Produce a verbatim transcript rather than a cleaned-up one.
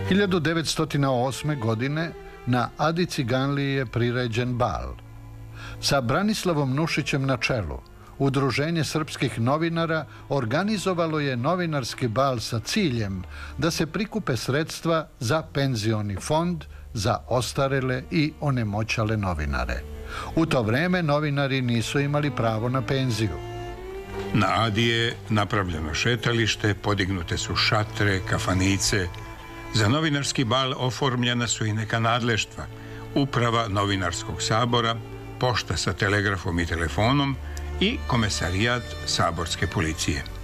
hiljadu devetsto osme. godine na Adi Ciganliji je priređen bal. Sa Branislavom Nušićem na čelu, Udruženje srpskih novinara organizovalo je novinarski bal sa ciljem da se prikupe sredstva za penzioni fond za ostarele i onemoćale novinare. U to vreme novinari nisu imali pravo na penziju. Na Adi je napravljeno šetalište, podignute su šatre, kafanice. Za novinarski bal oformljena su i neka nadleštva, uprava novinarskog sabora, pošta sa telegrafom i telefonom i komesarijat saborske policije.